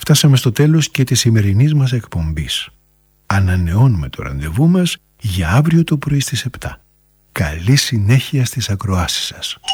φτάσαμε στο τέλος και της σημερινής μας εκπομπής. Ανανεώνουμε το ραντεβού μας για αύριο το πρωί στις 7. Καλή συνέχεια στις ακροάσεις σας.